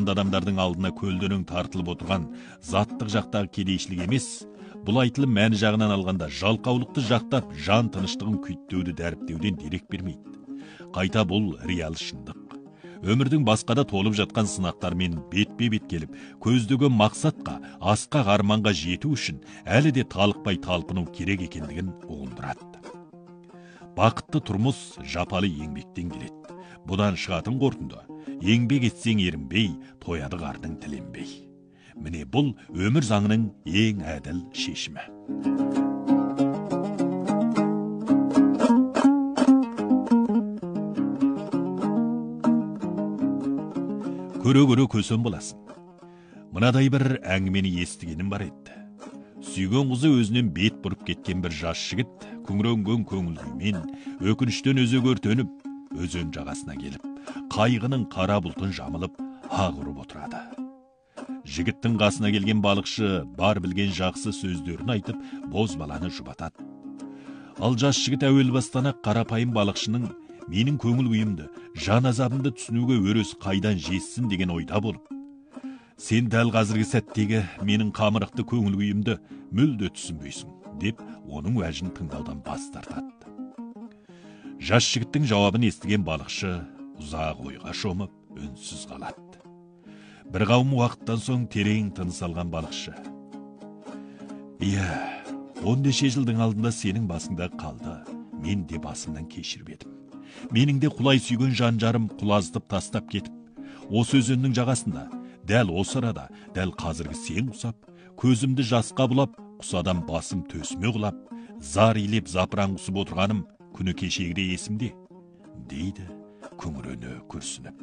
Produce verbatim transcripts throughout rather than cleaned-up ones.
жаманды адамдардың алдына көлденең тартылып отырған заттық жақтағы кедейшілік емес, бұл айтылым мәні жағынан алғанда жалқаулықты жақтап жан тыныштығын күйттеуді дәріптеуден дерек бермейді. Қайта бұл реал шындық. Өмірдің басқада толып жатқан сынақтармен бетпе-бет келіп, көздеген мақсатқа, асқақ арманға жету үшін әлі де талықпай талпыну керек екендігін ұғындырады. Бақытты тұрмыс жапалы еңбектен келеді. Бұдан шығатын қорытынды: еңбек етсең ерінбей, тояды қардың тіленбей. Міне бұл өмір заңының ең әділ шешімі. Көре-көре көсем боласың. Мынадай бір әңгімені естігенім бар еді. Сүйген қызы өзінен бет бұрып кеткен бір жас жігіт күңіренген көңіл күймен, өкініштен өзек өртеніп, өзен жағасына келіп, қайғының қара бұлтын жамылып, ақ ұрып отырады. Жігіттің қасына келген балықшы бар білген жақсы сөздерін айтып, бозбаланы жұбатады. Ал жас жігіт әуел бастан-ақ қарапайым балықшының менің көңіл күйімді, жан азабымды түсінуге өресі қайдан жетсін деген ойда болып, сен дәл қазіргі сәттегі менің қамырықты көңіл күйімді мүлде түсінбейсің, деп оның уәжін тыңдаудан бас тартады. Жас жігіттің жауабын естіген балықшы ұзақ ойға шомып, үнсіз қалады. Бір қауым уақыттан соң терең тыныс алған балықшы: «Иә, он неше жылдың алдында сенің басыңда қалды, мен де басымнан кешіріп едім. Менің де құлай сүйген жан-жарым құлазытып тастап кетіп, осы өзеннің жағасында, дәл осы арада, дәл қазіргі сен құсап, көзімді жасқа бұлап, құсадан басым төсіме құлап, зар илеп запыран құсып отырғаным күні кешегіде есімде», дейді күңірене күрсініп.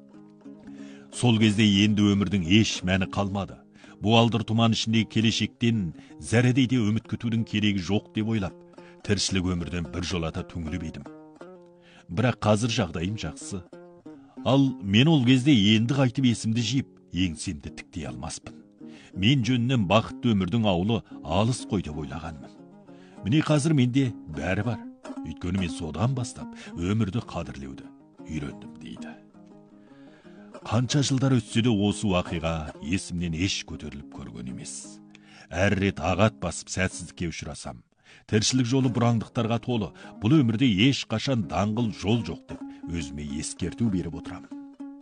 Сол кезде енді өмірдің еш мәні қалмады. Бұл алдыр тұман ішіндегі келешектен зәредей де үміт күтудің керегі жоқ деп ойлап, тіршілік өмірден бір жолата түңіліп едім. Бірақ қазір жағдайым жақсы. Ал мен ол кезде енді қайтып есімді жиып, еңсемді тіктей алмаспын. Мен жөнінен бақытты өмірдің аулы алыс қой деп ойлағанмын. Міне қазір менде бәрі бар. Өйткені мен содан бастап өмірді қадірлеуді үйрендім, дейді. Қанша жылдар өтсе де осы уақиға есімнен еш көтеріліп көрген емес. Әр рет ағат басып сәтсіздікке ұшырасам, тіршілік жолы бұраңдықтарға толы, бұл өмірде еш қашан даңғыл жол жоқ деп өзіме ескерту беріп отырамын.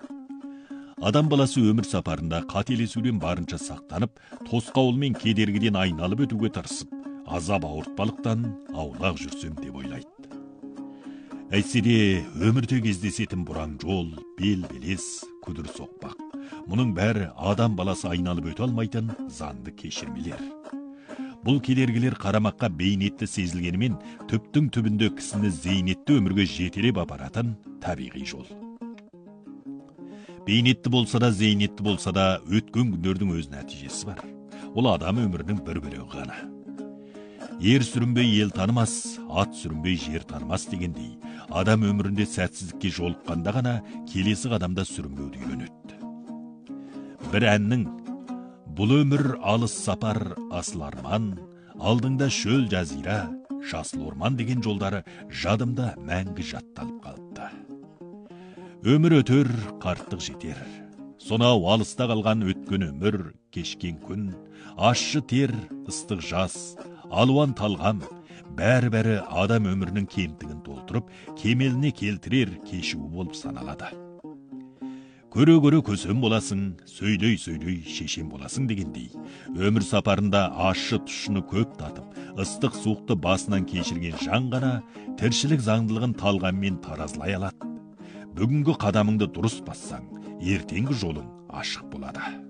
Адам баласы өмір сапарында қателесуден барынша сақтанып, тосқауыл мен кедергіден айналып өтуге тырысып, азап ауыртпалықтан аулақ жүрсем деп ойлайды. Әйтсе де өмірде кездесетін бұраң жол, бел белес, күдір соқпақ. Мұның бәрі адам баласы айналып өте алмайтын заңды кешірмелер. Бұл кедергілер қарамаққа бейнетті сезілгенімен, түптің түбінде кісіні зейнетті өмірге жетелеп апаратын табиғи жол. Бейнетті болса да, зейнетті болса да, өткен күндердің өз нәтижесі бар. Ол адам өмірінің бір бөлігі ғана. Ер сүрінбей ел танымас, ат сүрінбей жер танымас дегендей, адам өмірінде сәтсіздікке жолыққанда ғана келесі қадамда сүрінбеуді үйренеді. Бір әннің «Бұл өмір алыс сапар асыл арман, алдыңда шөл жазира, жасыл орман» деген жолдары жадымда мәңгі жатталып қалыпты. Өмір өтер, қарттық жетер. Сонау алыста қалған өткен өмір, кешкен күн, ащы тер, ыстық жас, алуан талғам, бәрі-бәрі адам өмірінің кемтігін толтырып, кемеліне келтірер кешуі болып саналады. Көре-көре көсем боласың, сөйлей-сөйлей шешен боласың дегендей, өмір сапарында ащы тұшыны көп татып, ыстық суықты басынан кешірген жан ғана тіршілік заңдылығын талғаммен таразылай алады. Бүгінгі қадамыңды дұрыс бассаң, ертеңгі жолың ашық болады.